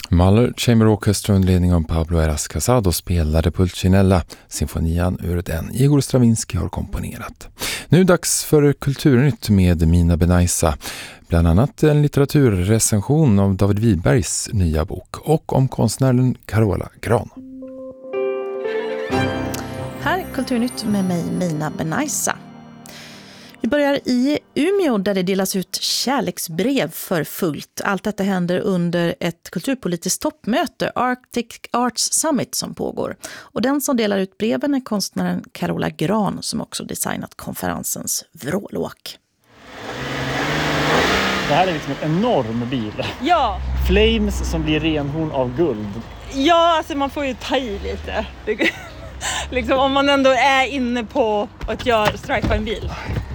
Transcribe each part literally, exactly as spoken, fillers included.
Mahler Chamber Orchestra under ledning av Pablo Heras Casado spelade Pulcinella, symfonian ur den Igor Stravinsky har komponerat. Nu dags för Kulturnytt med Mina Benaisa, bland annat en litteraturrecension av David Wibergs nya bok och om konstnären Carola Gran. Här är Kulturnytt med mig, Mina Benaisa. Vi börjar i Umeå där det delas ut kärleksbrev för fullt. Allt detta händer under ett kulturpolitiskt toppmöte, Arctic Arts Summit, som pågår. Och den som delar ut breven är konstnären Carola Gran som också designat konferensens vrålåk. Det här är liksom en enorm bil. Ja. Flames som blir renhorn av guld. Ja, alltså man får ju ta i lite. Liksom om man ändå är inne på att göra strike på en bil.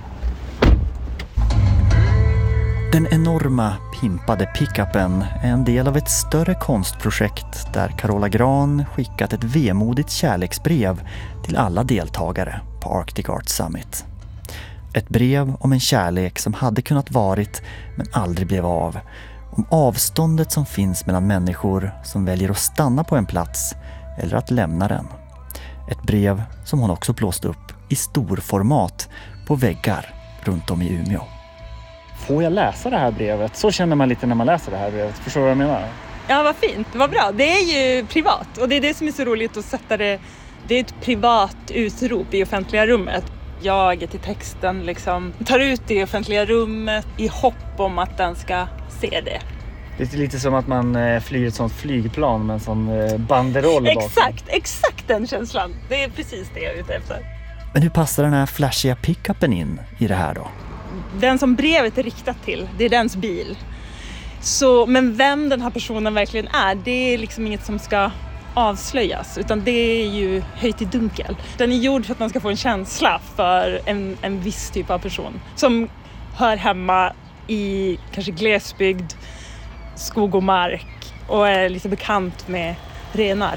Den enorma pimpade pickupen är en del av ett större konstprojekt där Carola Gran skickat ett vemodigt kärleksbrev till alla deltagare på Arctic Arts Summit. Ett brev om en kärlek som hade kunnat varit men aldrig blev av. Om avståndet som finns mellan människor som väljer att stanna på en plats eller att lämna den. Ett brev som hon också blåst upp i storformat på väggar runt om i Umeå. Får jag läsa det här brevet? Så känner man lite när man läser det här brevet. Förstår du vad jag menar? Ja, vad fint. Vad bra. Det är ju privat. Och det är det som är så roligt att sätta det. Det är ett privat utrop i offentliga rummet. Jaget i texten liksom tar ut det i offentliga rummet i hopp om att den ska se det. Det är lite som att man flyger ett sånt flygplan med en sån banderoll bakom. Exakt, exakt den känslan. Det är precis det jag är ute efter. Men hur passar den här flashiga pickupen in i det här då? Den som brevet är riktat till, det är dens bil. Så, men vem den här personen verkligen är, det är liksom inget som ska avslöjas. Utan det är ju höjt i dunkel. Den är gjord för att man ska få en känsla för en, en viss typ av person. Som hör hemma i kanske glesbygd, skog och mark. Och är lite bekant med renar.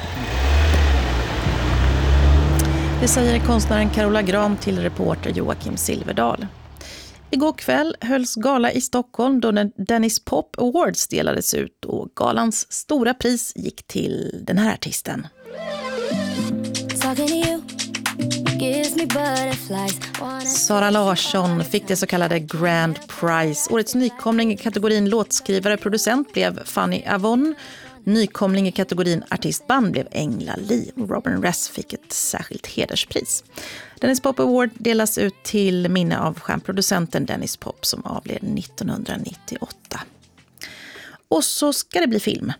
Det säger konstnären Carola Gran till reporter Joakim Silverdal. Igår kväll hölls gala i Stockholm då Dennis Pop Awards delades ut och galans stora pris gick till den här artisten. Sara Larsson fick det så kallade Grand Prize. Årets nykomling i kategorin låtskrivare producent blev Fanny Avon. Nykomling i kategorin artistband blev Engla Lee. Robin Ress fick ett särskilt hederspris. Dennis Pop Award delas ut till minne av stjärnproducenten Dennis Pop som avled nittonhundranittioåtta. Och så ska det bli film.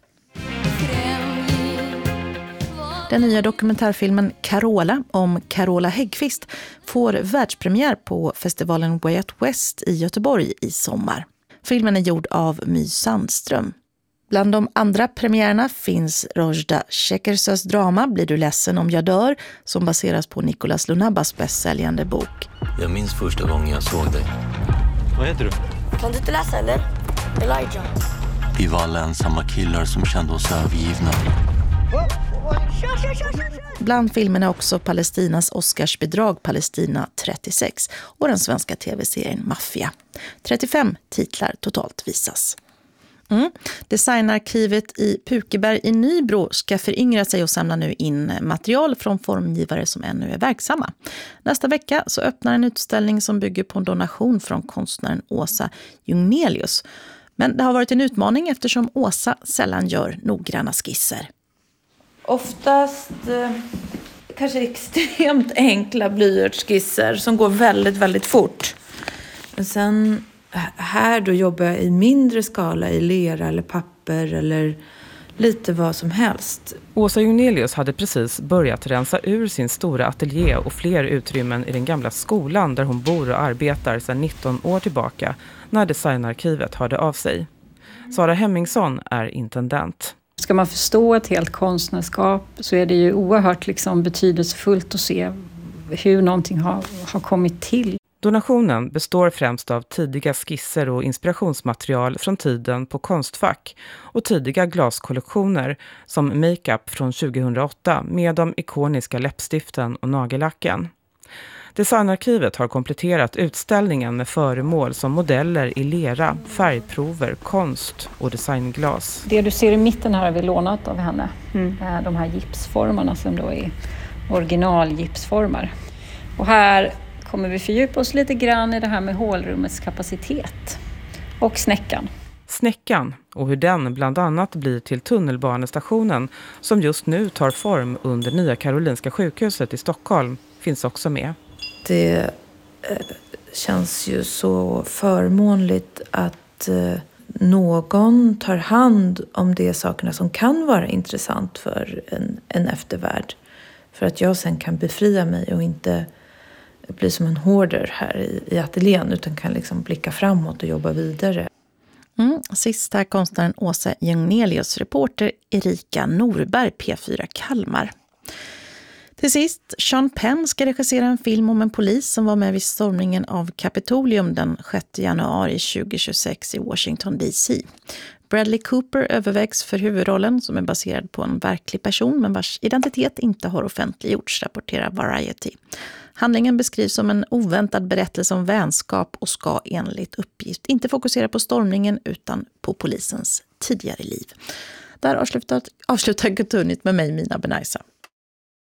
Den nya dokumentärfilmen Carola om Carola Häggkvist får världspremiär på festivalen Way Out West i Göteborg i sommar. Filmen är gjord av My Sandström. Bland de andra premiärerna finns Rojda Shekersös drama Blir du ledsen om jag dör, som baseras på Nicolas Lunabas bästsäljande bok. Jag minns första gången jag såg dig. Vad heter du? Kan du inte läsa eller? Elijah. Vi var alla ensamma killar som kände oss övergivna. Bland filmerna också Palestinas Oscarsbidrag Palestina trettiosex och den svenska tv-serien Mafia. trettiofem titlar totalt visas. Mm. Designarkivet i Pukeberg i Nybro ska föryngra sig och samla nu in material från formgivare som ännu är verksamma. Nästa vecka så öppnar en utställning som bygger på en donation från konstnären Åsa Jungnelius. Men det har varit en utmaning eftersom Åsa sällan gör noggranna skisser. Oftast eh, kanske extremt enkla blyertsskisser som går väldigt, väldigt fort. Men sen här då jobbar jag i mindre skala i lera eller papper eller lite vad som helst. Åsa Jungnelius hade precis börjat rensa ur sin stora ateljé och fler utrymmen i den gamla skolan där hon bor och arbetar sedan nitton år tillbaka när designarkivet hörde av sig. Sara Hemmingsson är intendent. Ska man förstå ett helt konstnärskap så är det ju oerhört liksom betydelsefullt att se hur någonting har, har kommit till. Donationen består främst av tidiga skisser och inspirationsmaterial från tiden på Konstfack och tidiga glaskollektioner som makeup från tjugohundraåtta med de ikoniska läppstiften och nagellacken. Designarkivet har kompletterat utställningen med föremål som modeller i lera, färgprover, konst och designglas. Det du ser i mitten här har vi lånat av henne. Mm. De här gipsformarna som då är originalgipsformar. Och här kommer vi fördjupa oss lite grann i det här med hålrummets kapacitet och snäckan. Snäckan och hur den bland annat blir till tunnelbanestationen som just nu tar form under Nya Karolinska sjukhuset i Stockholm finns också med. Det eh, känns ju så förmånligt att eh, någon tar hand om de sakerna som kan vara intressant för en, en eftervärld. För att jag sen kan befria mig och inte bli som en hoarder här i, i ateljén utan kan liksom blicka framåt och jobba vidare. Mm, sist här konstnären Åsa Jungnelius, reporter Erika Norberg, P fyra Kalmar. Till sist, Sean Penn ska regissera en film om en polis som var med vid stormningen av Kapitolium den sjätte januari tjugohundratjugosex i Washington D C. Bradley Cooper övervägs för huvudrollen som är baserad på en verklig person men vars identitet inte har offentliggjorts, rapporterar Variety. Handlingen beskrivs som en oväntad berättelse om vänskap och ska enligt uppgift inte fokusera på stormningen utan på polisens tidigare liv. Där avslutar, avslutar Kulturnytt med mig, Mina Benaisa.